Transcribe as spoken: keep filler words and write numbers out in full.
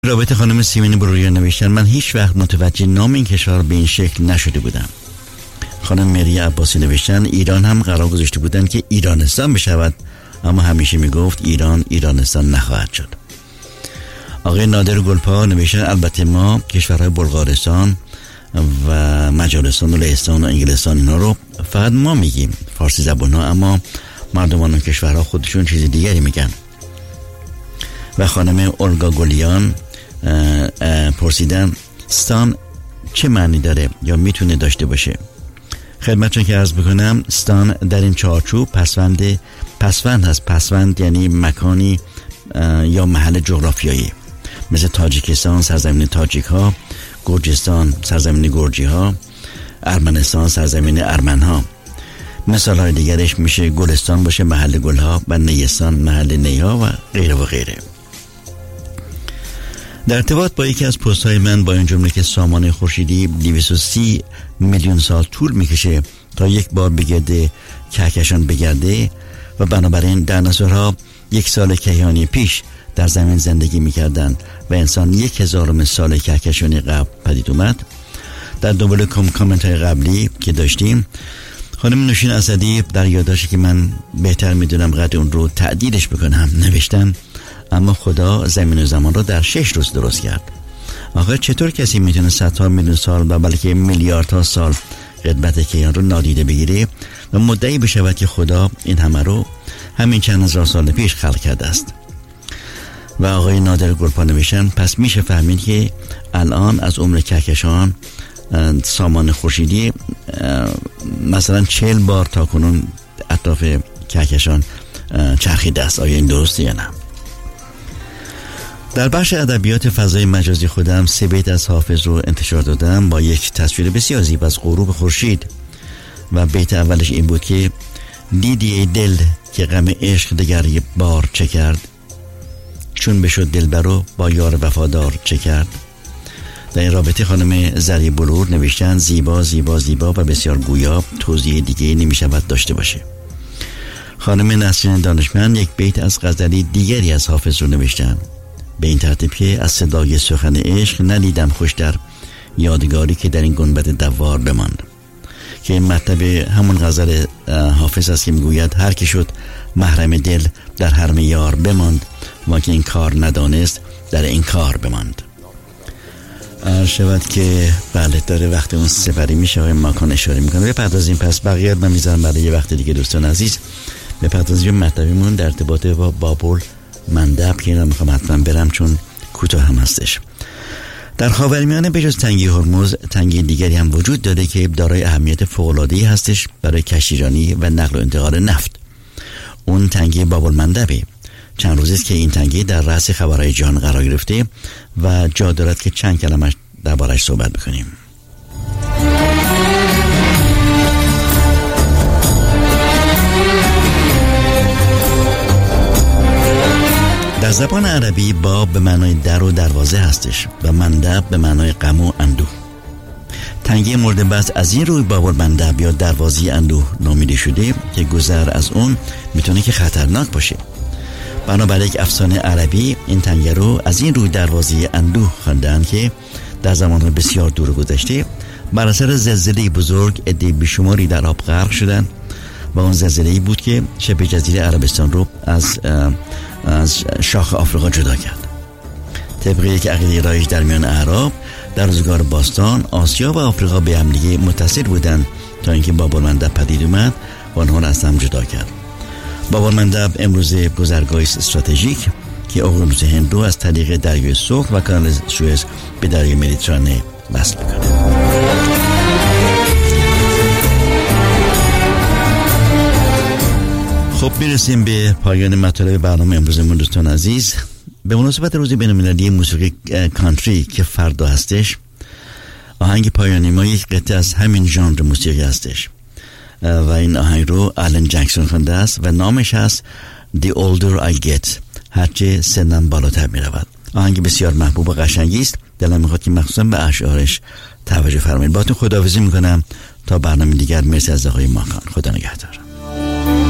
رابطه خانم سیمین بروریان نوشتن من هیچ وقت متوجه نام این کشور به این شکل نشده بودم. خانم مری عباسی نوشتن ایران هم قرار گذاشته بودن که ایرانستان بشود، اما همیشه میگفت ایران ایرانستان نخواهد شد. آقای نادر گلپا نوشتن البته ما کشورهای بلغارستان و مجارستان و لهستان و انگلستان اینا رو فقط ما میگیم فارسی زبان ها، اما مردمان اون کشورها خودشون چیز دیگری میگن. و خانم اولگا گلیان پرسیدن ستان چه معنی داره یا میتونه داشته باشه؟ خدمتتون که عرض بکنم ستان در این چارچوب پسوند پسوند هست. پسوند یعنی مکانی یا محل جغرافیایی، مثل تاجیکستان سرزمین تاجیک ها، گرجستان سرزمین گرجی ها، ارمنستان سرزمین ارمن ها. مثال های دیگرش میشه گلستان باشه محل گل ها و نیستان محل نی ها و غیره و غیره. در ارتباط با یکی از پست های من با این جمله که سامان خورشیدی دویست و سی میلیون سال طول میکشه تا یک بار بگرده کهکشان بگرده و بنابراین دیناسورها یک سال کیهانی پیش در زمین زندگی میکردن و انسان یک هزارم سال کهکشانی قبل پدید اومد. در دنبال کام کامنت های قبلی که داشتیم خانم نوشین اسدی در یادداشتی که من بهتر میدونم قدر اون رو تعدیلش بکنم نوشتن اما خدا زمین و زمان رو در شش روز درست کرد. آخه چطور کسی میتونه صدها میلیون سال و بلکه میلیاردها سال قدمت کیهان رو نادیده بگیره و مدعی بشود که خدا این همه رو همین چند هزار سال پیش خلق کرده است؟ و آقای نادر گلپا نوشتن پس میشه فهمید که الان از عمر کهکشان سامان خورشیدی مثلا چهل بار تا کنون اطراف کهکشان چرخیده است. آیا این درسته یا نه؟ در بخش ادبیات فضای مجازی خودم سه بیت از حافظ رو انتشار دادم با یک تصویر بسیار زیبا از غروب خورشید و بیت اولش این بود که دیدی ای دل که غم عشق دگر یک بار چه کرد، چون بشد دلبرو با یار وفادار چه کرد. در این رابطه خانم زری بلور نوشتن زیبا زیبا زیبا و بسیار گویا، توضیح دیگه نمی شود داشته باشه. خانم نسرین دانشمند یک بیت از غزلی دیگری از حافظ رو نوشتن به این ترتیب که از صدای سخن عشق ندیدم خوشتر یادگاری که در این گنبد دوار بماند، که این مطلب همون غزل حافظ است که میگوید هر که شد محرم دل در حرم یار بماند و که این کار ندانست در این کار بماند. عرض شود که بله داره وقت اون سپری میشه و ماکان اشاره میکنه. بپردازیم پس بقیه من میذارم برای یه وقت دیگه. دوستان عزیز بپردازیم مطلبیمون در ارتباط با بابل مندب که اینا میخوام حتما برم چون کوتاه هم هستش. در خاورمیانه بجز تنگی هرمز تنگی دیگری هم وجود داره که دارای اهمیت فوق‌العاده‌ای هستش برای کشتیرانی و نقل و انتقال نفت. اون تنگی بابل مندبه. چند روزی است که این تنگی در رأس خبرهای جهان قرار گرفته و جا دارد که چند کلمه دربارش صحبت بکنیم. در زبان عربی باب به معنای در و دروازه هستش و مندب به معنای غم و اندوه. تنگی مورد بحث از این روی باب المندب یا دروازه اندوه نامیده شده که گذر از اون میتونه که خطرناک باشه. بنابراین یک افسانه عربی این تنگی رو از این روی دروازه اندوه خواندن که در زمان بسیار دور گذشته بر اثر زلزله بزرگ عده بیشماری در آب غرق شدن و اون زلزله‌ای بود که شبه جزیره عربستان رو از از شاخ آفریقا جدا کرد. طبق یک عقیده رایج در میان اعراب در روزگار باستان آسیا و آفریقا به هم دیگه متصل بودند تا اینکه باب المندب پدید اومد و آنها را از هم جدا کرد. باب المندب امروز گذرگاهی استراتژیک که اقیانوس هند رو از طریق دریای سرخ و کانال سوئز به دریای مدیترانه وصل می‌کنه. خب میرسیم به پایان مطالب برنامه امروزمون دوستان عزیز. به مناسبت روز بین‌المللی موسیقی کانتری که فردا هستش، آهنگ پایانی ما یک قطعه از همین ژانر موسیقی هستش و این آهنگ رو آلن جکسون خوانده است و نامش هست The Older I Get، هرچه سنم بالاتر می رود. آهنگ بسیار محبوب و قشنگی است. دلم میخواد که مخصوصا به اشعارش توجه فرمایید. باهاتون خداحافظی میکنم تا برنامه دیگر. مرسی از آقای ماکان. خدا نگهدار.